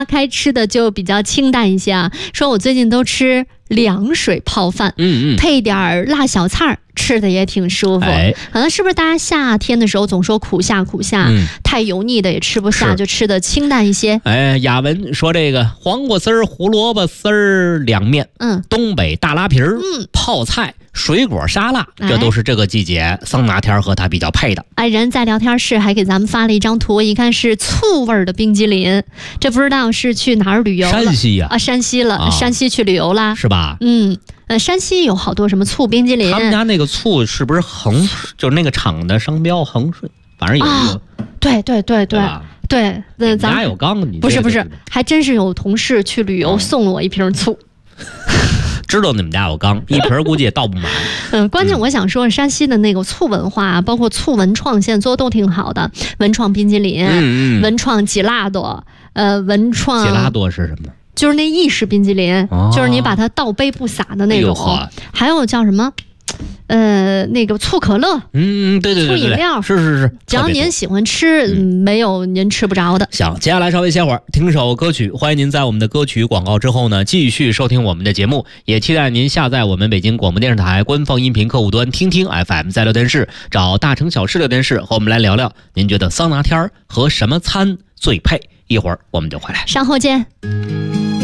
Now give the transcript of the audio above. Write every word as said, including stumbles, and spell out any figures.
开吃的就比较清淡一些啊，说我最近都吃凉水泡饭， 嗯嗯， 配点辣小菜，吃的也挺舒服。 哎， 可能是不是大家夏天的时候总说苦夏苦夏， 嗯、 太油腻的也吃不下， 是就吃的清淡一些。 哎，雅文说这个黄瓜丝儿、胡萝卜丝儿凉面， 嗯， 东北大拉皮儿， 嗯， 泡菜、水果沙拉， 哎这都是这个季节桑拿天和它比较配的。 哎，人在聊天室还给咱们发了一张图，一看是醋味儿的冰激凌，这不知道是去哪儿旅游了？ 山西呀、 啊，山西了、 啊， 山西去旅游啦， 是吧？ 嗯。呃，山西有好多什么醋冰激凌， 他们家那个醋是不是衡，就是那个厂的商标衡水，反正有一个， 啊、对对对对对，那咱家有缸，你不是不是，还真是有同事去旅游、嗯、送了我一瓶醋。 知道你们家有缸，一瓶估计也倒不满。 嗯，关键我想说，山西的那个醋文化，包括醋文创，现在做的都挺好的。文创冰激凌， 嗯嗯， 文创吉拉多，呃，文创吉拉多是什么？ 就是那意式冰激凌、哦，就是你把它倒杯不洒的那种。哎、还有叫什么？呃，那个醋可乐， 嗯，对对对， 醋饮料， 是是是， 只要您喜欢吃，嗯、没有您吃不着的。 行，接下来稍微歇会儿，听首歌曲。欢迎您在我们的歌曲广告之后呢，继续收听我们的节目，也期待您下载我们北京广播电视台官方音频客户端听听 F M， 在聊天室找大城小事聊天室，和我们来聊聊，您觉得桑拿天和什么餐最配？一会儿我们就回来， 稍后见。